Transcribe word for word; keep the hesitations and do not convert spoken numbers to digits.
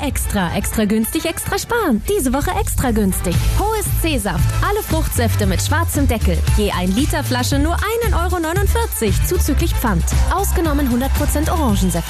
Extra. Extra günstig, extra sparen. Diese Woche extra günstig. Hohes C-Saft. Alle Fruchtsäfte mit schwarzem Deckel. Je ein Liter Flasche nur ein Euro neunundvierzig zuzüglich Pfand. Ausgenommen hundert Prozent Orangensäfte.